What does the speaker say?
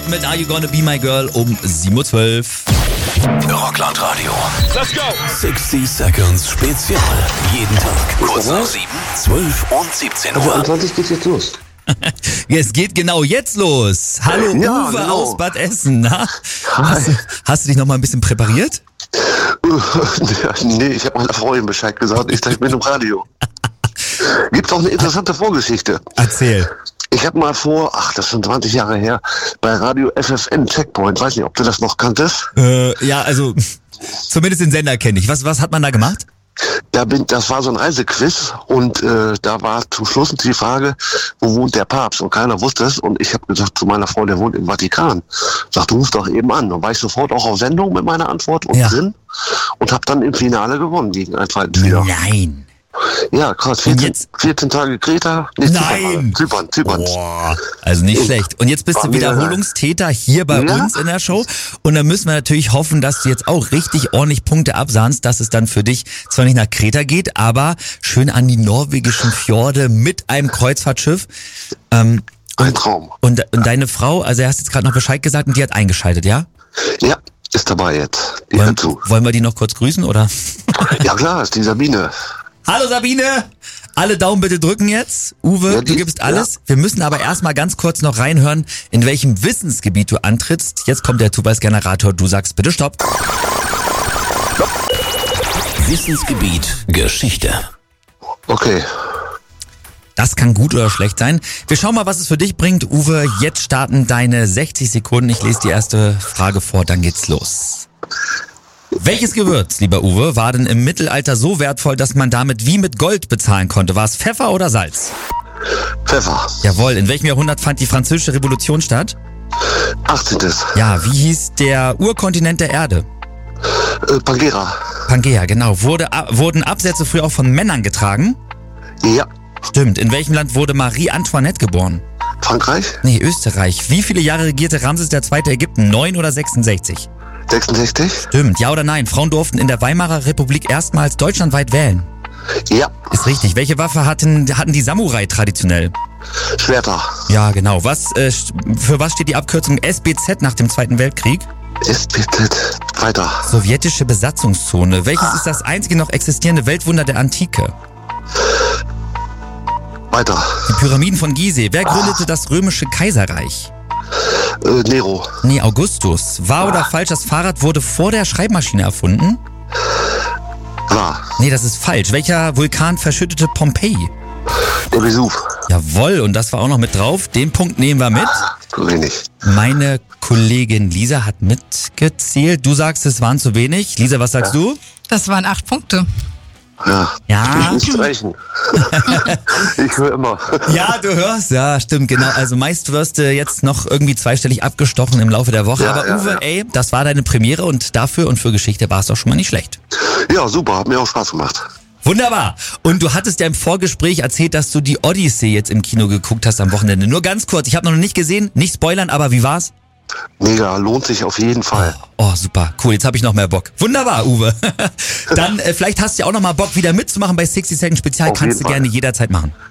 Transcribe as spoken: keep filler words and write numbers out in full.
mit Are You Gonna Be My Girl um sieben Uhr zwölf. Rockland Radio. Let's go! sixty Seconds Spezial. Jeden Tag. Kurz nach sieben, zwölf und siebzehn Uhr. Also am zwanzig geht's jetzt los. Es geht genau jetzt los. Hallo Ja, Uwe genau. aus Bad Essen. Na? Hast, du- hast du dich noch mal ein bisschen präpariert? Nee, ich habe meiner Frau eben Bescheid gesagt. Ich dachte, ich bin im Radio. Gibt auch eine interessante Vorgeschichte. Erzähl. Ich habe mal vor, ach, das ist schon zwanzig Jahre her, bei Radio F F N Checkpoint, weiß nicht, ob du das noch kanntest. Äh, ja, also zumindest den Sender kenne ich. Was, was hat man da gemacht? Da bin, das war so ein Reisequiz und äh, da war zum Schluss die Frage, wo wohnt der Papst? Und keiner wusste es. Und ich habe gesagt zu meiner Frau, der wohnt im Vatikan. Sagt, ruf doch eben an. Und war ich sofort auch auf Sendung mit meiner Antwort und Ja. drin und habe dann im Finale gewonnen gegen einen zweiten Spieler. Nein. Ja, krass. vierzehn, jetzt- vierzehn Tage Kreta. Nee, Nein. Zypern, Zypern. Boah, also nicht schlecht. Und jetzt bist War du mega Wiederholungstäter hier bei Ja. uns in der Show. Und dann müssen wir natürlich hoffen, dass du jetzt auch richtig ordentlich Punkte absahnst, dass es dann für dich zwar nicht nach Kreta geht, aber schön an die norwegischen Fjorde mit einem Kreuzfahrtschiff. Ähm, Ein Traum. und, und deine Frau, also du hast jetzt gerade noch Bescheid gesagt und die hat eingeschaltet, ja? Ja, ist dabei jetzt. Die Wollen, hört zu. wollen wir die noch kurz grüßen, oder? Ja klar, ist die Sabine. Hallo Sabine! Alle Daumen bitte drücken jetzt. Uwe, Ja, du die- gibst alles. Wir müssen aber erstmal ganz kurz noch reinhören, in welchem Wissensgebiet du antrittst. Jetzt kommt der Zufallsgenerator. Du sagst bitte Stopp. Wissensgebiet Geschichte. Okay. Das kann gut oder schlecht sein. Wir schauen mal, was es für dich bringt. Uwe, jetzt starten deine sechzig Sekunden. Ich lese die erste Frage vor, dann geht's los. Welches Gewürz, lieber Uwe, war denn im Mittelalter so wertvoll, dass man damit wie mit Gold bezahlen konnte? War es Pfeffer oder Salz? Pfeffer. Jawohl. In welchem Jahrhundert fand die Französische Revolution statt? achtzehnten. Ja, wie hieß der Urkontinent der Erde? Äh, Pangera. Pangea, genau. Wurde, a- wurden Absätze früher auch von Männern getragen? Ja. Stimmt. In welchem Land wurde Marie Antoinette geboren? Frankreich. Nee, Österreich. Wie viele Jahre regierte Ramses der Zweite Ägypten? Neun oder sechsundsechzig? sechsundsechzig. Stimmt. Ja oder nein? Frauen durften in der Weimarer Republik erstmals deutschlandweit wählen. Ja. Ist richtig. Welche Waffe hatten, hatten die Samurai traditionell? Schwerter. Ja, genau. Was, äh, st- für was steht die Abkürzung S B Z nach dem Zweiten Weltkrieg? S B Z. Weiter. Sowjetische Besatzungszone. Welches ist das einzige noch existierende Weltwunder der Antike? Weiter. Die Pyramiden von Gizeh. Wer gründete das römische Kaiserreich? Äh, Nero. Nee, Augustus. Wahr oder falsch, das Fahrrad wurde vor der Schreibmaschine erfunden? War. Nee, das ist falsch. Welcher Vulkan verschüttete Pompeji? Der Vesuv. Jawohl, und das war auch noch mit drauf. Den Punkt nehmen wir mit. Zu wenig. Meine Kollegin Lisa hat mitgezählt. Du sagst, es waren zu wenig. Lisa, was sagst du? Das waren acht Punkte. Ja. Ja. Ich muss sprechen. Ich höre immer. Ja, du hörst. Ja, stimmt, genau. Also meist wirst du jetzt noch irgendwie zweistellig abgestochen im Laufe der Woche. Ja, Aber ja, Uwe, ja. ey, das war deine Premiere und dafür und für Geschichte war es doch schon mal nicht schlecht. Ja, super. Hat mir auch Spaß gemacht. Wunderbar. Und du hattest ja im Vorgespräch erzählt, dass du die Odyssey jetzt im Kino geguckt hast am Wochenende. Nur ganz kurz, ich habe noch nicht gesehen, nicht spoilern, aber wie war's? Mega. Lohnt sich auf jeden Fall. Oh, super, cool, jetzt habe ich noch mehr Bock. Wunderbar, Uwe. Dann äh, vielleicht hast du ja auch noch mal Bock, wieder mitzumachen bei sixty Second Spezial. Auf Kannst jeden du Fall. gerne jederzeit machen.